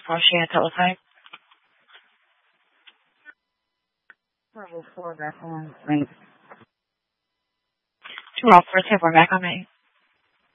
for share teletype. Level 4 back on. Thanks. 2 off for 10 back on me.